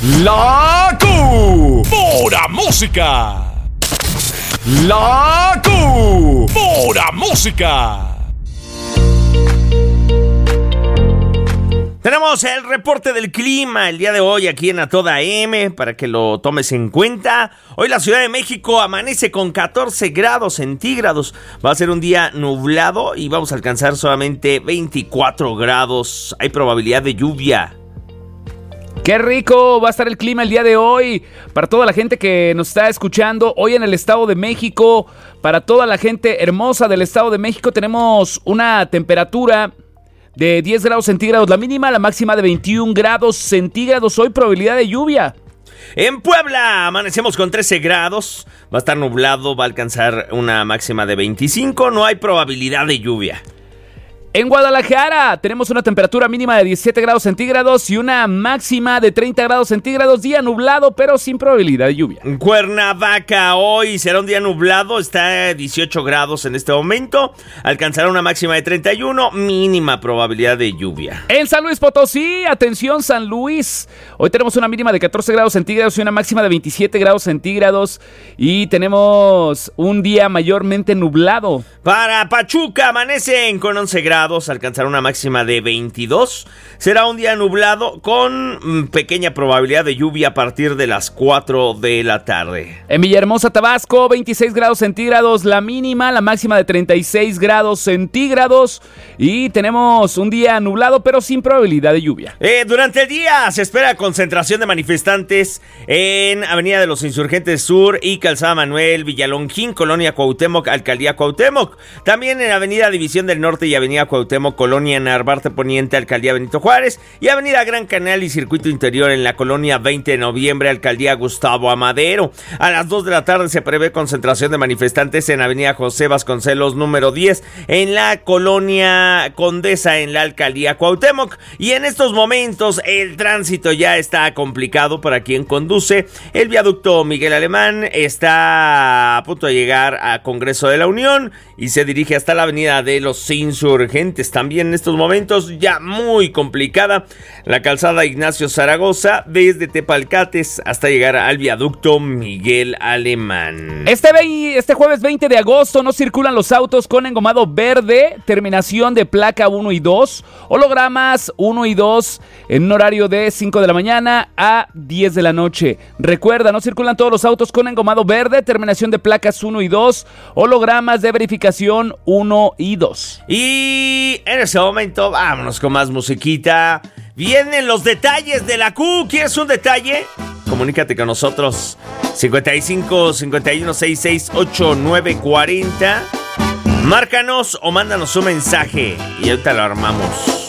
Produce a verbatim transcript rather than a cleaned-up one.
La Q. Pura música. La Q. Pura música. Tenemos el reporte del clima el día de hoy aquí en A Toda M para que lo tomes en cuenta. Hoy la Ciudad de México amanece con catorce grados centígrados. Va a ser un día nublado y vamos a alcanzar solamente veinticuatro grados. Hay probabilidad de lluvia. ¡Qué rico va a estar el clima el día de hoy! Para toda la gente que nos está escuchando hoy en el Estado de México, para toda la gente hermosa del Estado de México, tenemos una temperatura de diez grados centígrados la mínima, la máxima de veintiún grados centígrados. Hoy probabilidad de lluvia. En Puebla amanecemos con trece grados. Va a estar nublado, va a alcanzar una máxima de veinticinco. No hay probabilidad de lluvia. En Guadalajara tenemos una temperatura mínima de diecisiete grados centígrados y una máxima de treinta grados centígrados. Día nublado, pero sin probabilidad de lluvia. En Cuernavaca hoy será un día nublado, está a dieciocho grados en este momento. Alcanzará una máxima de treinta y uno, mínima probabilidad de lluvia. En San Luis Potosí, atención San Luis. Hoy tenemos una mínima de catorce grados centígrados y una máxima de veintisiete grados centígrados. Y tenemos un día mayormente nublado. Para Pachuca amanecen con once grados. Alcanzará una máxima de veintidós. Será un día nublado con pequeña probabilidad de lluvia a partir de las cuatro de la tarde. En Villahermosa, Tabasco, veintiséis grados centígrados la mínima, la máxima de treinta y seis grados centígrados. Y tenemos un día nublado pero sin probabilidad de lluvia. Eh, durante el día se espera concentración de manifestantes en Avenida de los Insurgentes Sur y Calzada Manuel Villalongín, Colonia Cuauhtémoc, Alcaldía Cuauhtémoc. También en Avenida División del Norte y Avenida Cuauhtémoc, Colonia Narvarte Poniente, Alcaldía Benito Juárez, y Avenida Gran Canal y Circuito Interior en la Colonia veinte de noviembre, Alcaldía Gustavo Amadero. A las dos de la tarde se prevé concentración de manifestantes en Avenida José Vasconcelos número diez, en la Colonia Condesa, en la Alcaldía Cuauhtémoc. Y en estos momentos el tránsito ya está complicado para quien conduce. El viaducto Miguel Alemán está a punto de llegar a Congreso de la Unión y se dirige hasta la Avenida de los Insurgentes. También en estos momentos ya muy complicada la calzada Ignacio Zaragoza desde Tepalcates hasta llegar al viaducto Miguel Alemán. Este, ve- este jueves veinte de agosto no circulan los autos con engomado verde, terminación de placa uno y dos, hologramas uno y dos en un horario de cinco de la mañana a diez de la noche. Recuerda, no circulan todos los autos con engomado verde, terminación de placas uno y dos, hologramas de verificación uno y dos. Y en ese momento vámonos con más musiquita. Vienen los detalles de la Q. ¿Quieres un detalle? Comunícate con nosotros. cincuenta y cinco, cincuenta y uno, sesenta y seis, ochenta y nueve, cuarenta. Márcanos o mándanos un mensaje y ahorita lo armamos.